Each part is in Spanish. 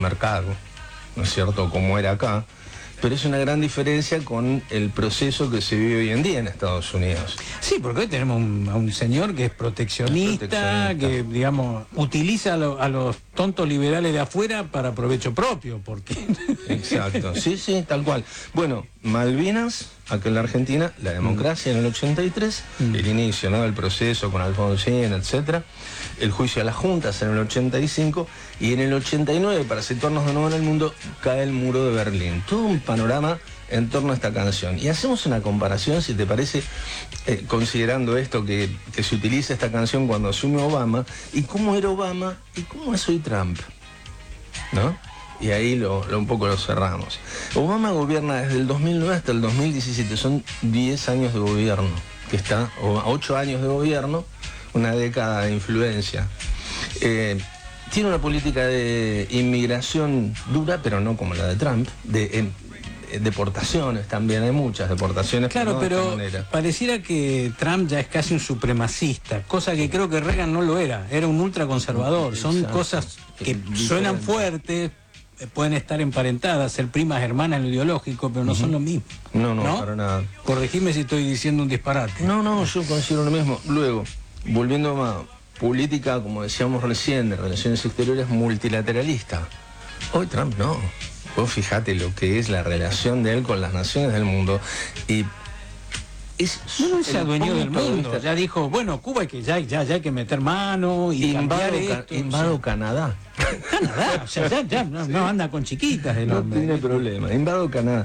mercado, ¿no es cierto?, como era acá, pero es una gran diferencia con el proceso que se vive hoy en día en Estados Unidos. Sí, porque hoy tenemos a un señor que es proteccionista, que, digamos, utiliza a los tontos liberales de afuera para provecho propio, porque... Exacto, sí, sí, tal cual. Bueno, Malvinas, acá en la Argentina, la democracia en el 83, el inicio, ¿no?, del proceso con Alfonsín, etcétera, el juicio a las juntas en el 85, y en el 89, para situarnos de nuevo en el mundo, cae el muro de Berlín. Todo un panorama en torno a esta canción. Y hacemos una comparación, si te parece, considerando esto que se utiliza esta canción cuando asume Obama, y cómo era Obama y cómo es hoy Trump, ¿no? Y ahí un poco lo cerramos. Obama gobierna desde el 2009 hasta el 2017, son 10 años de gobierno, que está, o 8 años de gobierno, una década de influencia. Tiene una política de inmigración dura, pero no como la de Trump, deportaciones también, hay muchas deportaciones. Claro, pero pareciera que Trump ya es casi un supremacista, cosa que creo que Reagan no lo era un ultraconservador. Son Exacto. Cosas que suenan fuertes, pueden estar emparentadas, ser primas hermanas en lo ideológico, pero no son lo mismo. No, para nada. Corregime si estoy diciendo un disparate. No, yo considero lo mismo. Luego, volviendo a política, como decíamos recién, de relaciones exteriores, multilateralista. Hoy Trump no. Vos fijate lo que es la relación de él con las naciones del mundo. Y no se adueñó del mundo. Ya dijo, bueno, Cuba ya hay que meter mano y invado Canadá. Canadá, o sea, ya no anda con chiquitas el hombre. No tiene problema, invado Canadá.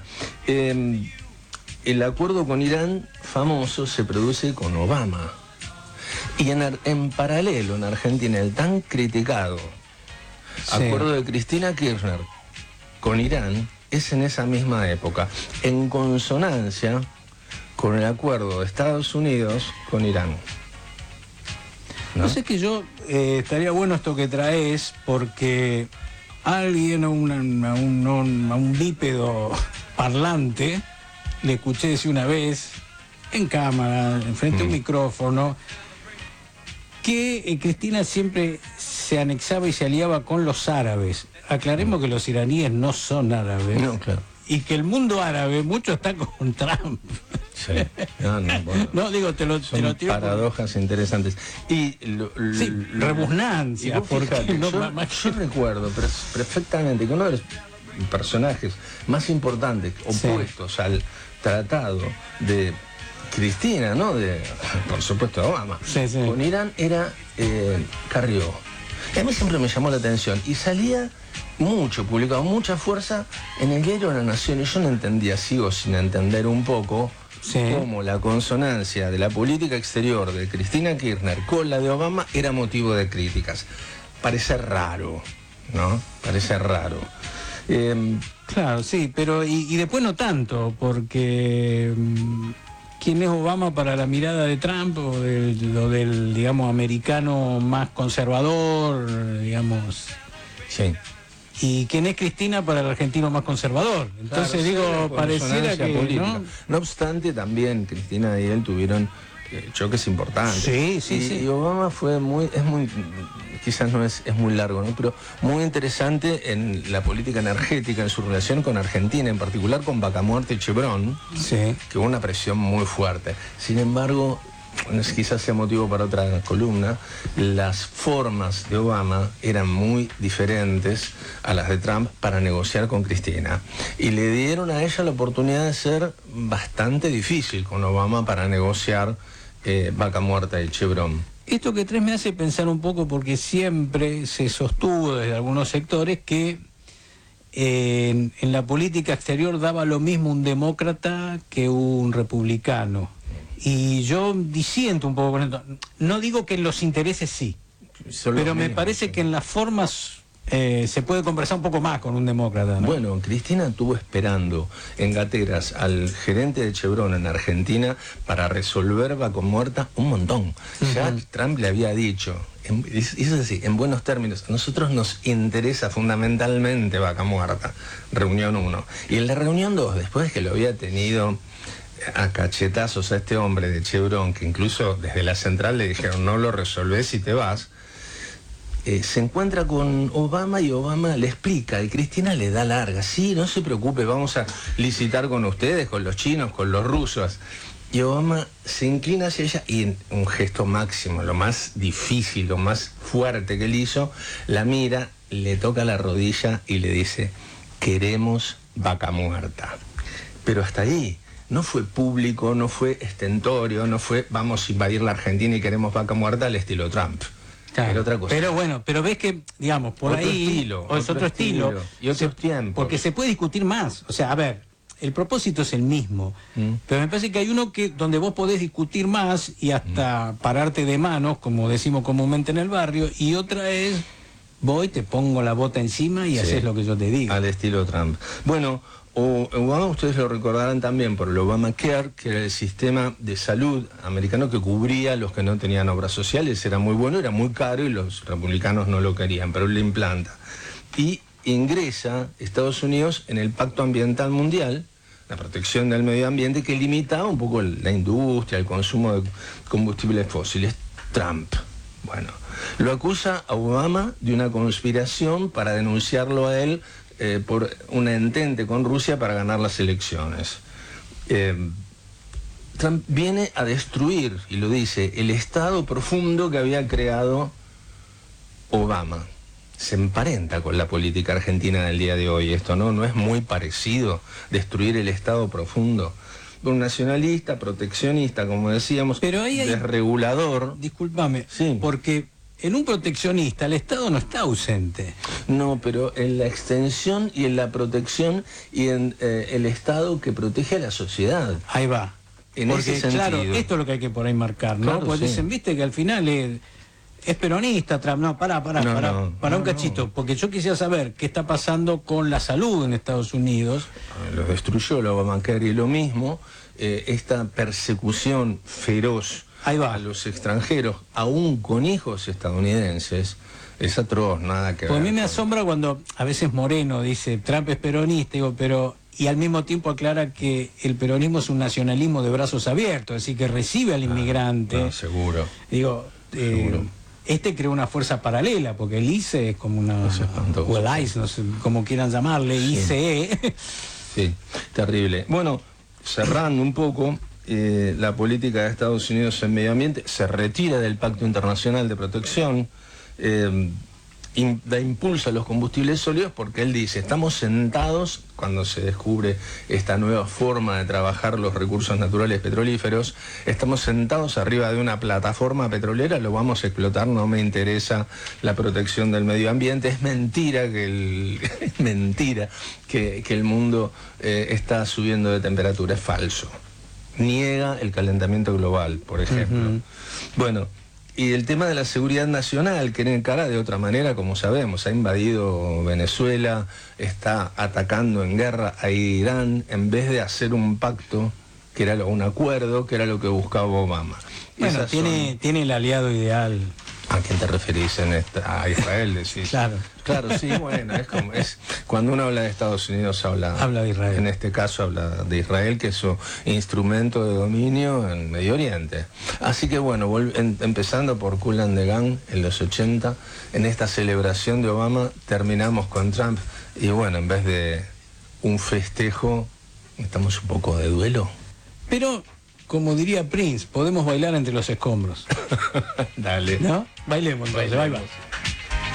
El acuerdo con Irán famoso se produce con Obama. Y en paralelo en Argentina, el tan criticado acuerdo de Cristina Kirchner con Irán es en esa misma época, en consonancia con el acuerdo de Estados Unidos con Irán. No sé, que yo estaría bueno esto que traes, porque alguien, a un bípedo parlante, le escuché decir una vez, en cámara, enfrente a un micrófono, que Cristina siempre se anexaba y se aliaba con los árabes. Aclaremos que los iraníes no son árabes. No, claro. Y que el mundo árabe mucho está con Trump. Sí. Bueno, no, digo, te lo tiro. Paradojas interesantes. Y rebusnancia. Yo recuerdo perfectamente que uno de los personajes más importantes, opuestos al tratado de Cristina, ¿no? Por supuesto, Obama. Con Irán era Carrió. Y a mí siempre me llamó la atención. Y salía mucho, publicado mucha fuerza en el diario de la Nación. Y yo no entendía, sigo sin entender un poco, cómo la consonancia de la política exterior de Cristina Kirchner con la de Obama era motivo de críticas. Parece raro, ¿no? Parece raro. Claro, sí, pero y después no tanto, porque... ¿quién es Obama para la mirada de Trump o del digamos, americano más conservador, digamos? Sí. ¿Y quién es Cristina para el argentino más conservador? Entonces, claro, pareciera que... No obstante, también Cristina y él tuvieron choques importantes. Sí. Y Obama fue quizás no es muy largo, ¿no?, pero muy interesante en la política energética, en su relación con Argentina, en particular con Vaca Muerta y Chevron, que hubo una presión muy fuerte. Sin embargo, quizás sea motivo para otra columna, las formas de Obama eran muy diferentes a las de Trump para negociar con Cristina. Y le dieron a ella la oportunidad de ser bastante difícil con Obama para negociar Vaca Muerta y Chevron. Esto que traes me hace pensar un poco, porque siempre se sostuvo desde algunos sectores que en la política exterior daba lo mismo un demócrata que un republicano. Y yo disiento un poco con esto. No digo que en los intereses sí, pero me parece que en las formas se puede conversar un poco más con un demócrata, ¿no? Bueno, Cristina estuvo esperando en gateras al gerente de Chevron en Argentina para resolver Vaca Muerta un montón. Ya Trump le había dicho, es así, en buenos términos, a nosotros nos interesa fundamentalmente Vaca Muerta, reunión 1. Y en la reunión 2, después de que lo había tenido a cachetazos a este hombre de Chevron, que incluso desde la central le dijeron, no lo resolvés y te vas, se encuentra con Obama y Obama le explica, y Cristina le da larga, sí, no se preocupe, vamos a licitar con ustedes, con los chinos, con los rusos. Y Obama se inclina hacia ella y en un gesto máximo, lo más difícil, lo más fuerte que él hizo, la mira, le toca la rodilla y le dice, queremos vaca muerta. Pero hasta ahí. No fue público, no fue estentorio, no fue vamos a invadir la Argentina y queremos vaca muerta al estilo Trump. Claro, era otra cosa. Pero bueno, pero ves que, digamos, por otro ahí estilo, es otro estilo y otros tiempos. Porque se puede discutir más. O sea, a ver, el propósito es el mismo. Pero me parece que hay uno que donde vos podés discutir más y hasta pararte de manos, como decimos comúnmente en el barrio, y otra es, voy, te pongo la bota encima y haces lo que yo te digo. Al estilo Trump. Bueno, Obama, ustedes lo recordarán también por el Obamacare, que era el sistema de salud americano que cubría a los que no tenían obras sociales. Era muy bueno, era muy caro y los republicanos no lo querían, pero él lo implanta. Y ingresa Estados Unidos en el Pacto Ambiental Mundial, la protección del medio ambiente, que limitaba un poco la industria, el consumo de combustibles fósiles. Trump, bueno, lo acusa a Obama de una conspiración para denunciarlo a él por una entente con Rusia para ganar las elecciones. Trump viene a destruir, y lo dice, el estado profundo que había creado Obama. Se emparenta con la política argentina del día de hoy esto, ¿no? No es muy parecido destruir el estado profundo. Un nacionalista, proteccionista, como decíamos, pero ahí hay, desregulador. Discúlpame, sí. Porque en un proteccionista el Estado no está ausente. No, pero en la extensión y en la protección y en el Estado que protege a la sociedad. Ahí va. En porque, ese sentido. claro, esto es lo que hay que por ahí marcar, ¿no? Claro, porque sí. dicen, viste, que al final es peronista, Trump. No, pará un cachito. Porque yo quisiera saber qué está pasando con la salud en Estados Unidos. Lo destruyó la Obamacare y lo mismo, esta persecución feroz a los extranjeros, aún con hijos estadounidenses, es atroz, nada que ver. Pues a mí me asombra cuando a veces Moreno dice, Trump es peronista, digo, pero... Y al mismo tiempo aclara que el peronismo es un nacionalismo de brazos abiertos, es decir, que recibe al inmigrante. No, seguro. Digo, seguro. Este creó una fuerza paralela, porque el ICE es como una... o el ICE, no sé cómo quieran llamarle, sí. ICE. Sí, terrible. Bueno, cerrando un poco, la política de Estados Unidos en medio ambiente se retira del Pacto Internacional de Protección, da impulso a los combustibles sólidos porque él dice, estamos sentados, cuando se descubre esta nueva forma de trabajar los recursos naturales petrolíferos, estamos sentados arriba de una plataforma petrolera, lo vamos a explotar, no me interesa la protección del medio ambiente, es mentira que el mundo está subiendo de temperatura, es falso. Niega el calentamiento global, por ejemplo. Bueno, y el tema de la seguridad nacional, que encara de otra manera, como sabemos, ha invadido Venezuela, está atacando en guerra a Irán, en vez de hacer un pacto, que era un acuerdo, que era lo que buscaba Obama. Bueno, tiene el aliado ideal. ¿A quién te referís a Israel? Decís. Claro, sí, bueno, es cuando uno habla de Estados Unidos habla de Israel. En este caso habla de Israel, que es su instrumento de dominio en Medio Oriente. Así que bueno, empezando por Kool and the Gang en los 80, en esta celebración de Obama terminamos con Trump y bueno, en vez de un festejo, estamos un poco de duelo. Pero, como diría Prince, podemos bailar entre los escombros. Dale. ¿No? Bailemos, entonces, bye.